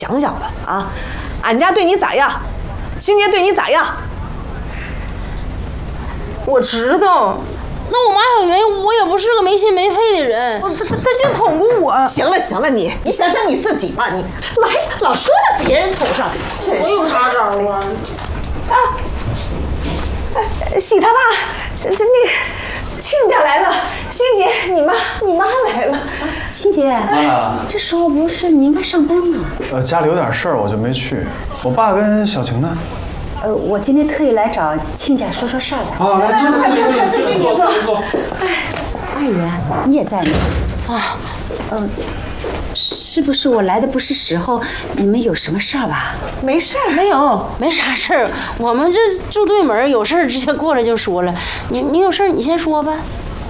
想想吧啊，俺家对你咋样，欣姐对你咋样？ 我知道，那我妈小圆，我也不是个没心没肺的人，她净捅咕我。 行了行了，你想想你自己吧，你老说到别人头上， 我有啥招啊？ 啊，喜他爸，这那个亲家来了，欣姐，你妈来了。 欣姐，这时候不是你应该上班吗？ 家里有点事儿，我就没去。我爸跟小晴呢？ 我今天特意来找亲家说事儿的。 啊，来，坐。 二元，你也在呢？啊，是不是我来的不是时候？你们有什么事儿吧？ 没事儿， 没啥事儿。我们这住对门，有事儿直接过来就说了。你有事儿你先说吧。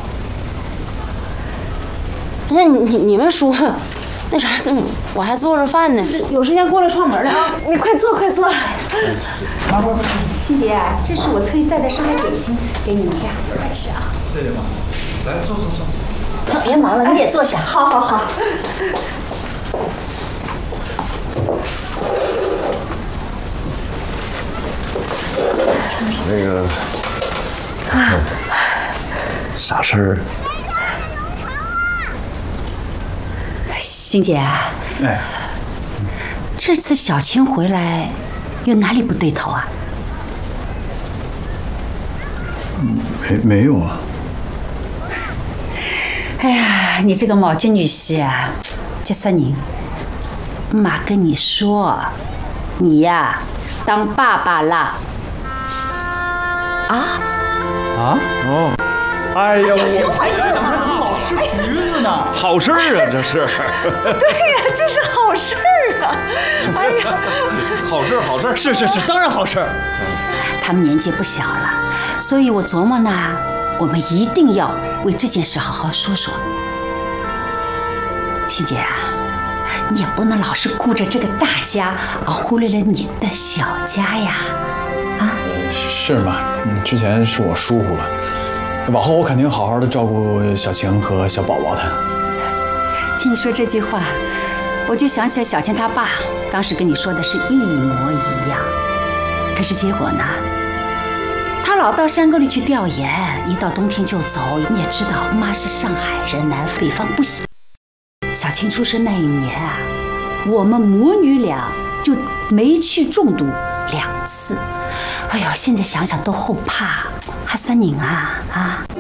那你们说，那啥，我还做着饭呢，有时间过来串门了。 你快坐快坐。 欣姐，这是我特意带的上海点心给你们家，快吃啊！ 谢谢妈，来坐。 别忙了，你也坐下。 好。 那个啥事儿？ 欣姐， 哎， 这次小青回来，有哪里不对头啊？ 没有啊。 哎呀，你这个毛巾女婿啊，这些人，妈跟你说，你呀，当爸爸了。 哦，哎呀，我老吃橘子呢， 好事儿啊，这是。 对呀，这是好事儿啊！哎呀， 好事，是，当然好事。 他们年纪不小了，所以我琢磨呢，我们一定要为这件事好好说说。欣姐啊，你也不能老是顾着这个大家，而忽略了你的小家呀。 是妈，之前是我疏忽了，往后我肯定好好的照顾小晴和小宝宝的。 听你说这句话，我就想起来小晴她爸当时跟你说的是一模一样。可是结果呢？他老到山沟里去调研，一到冬天就走。你也知道，妈是上海人，南北方不行。小晴出生那一年啊，我们母女俩就没去中毒2次。哎呦，现在想想都后怕，还三年啊！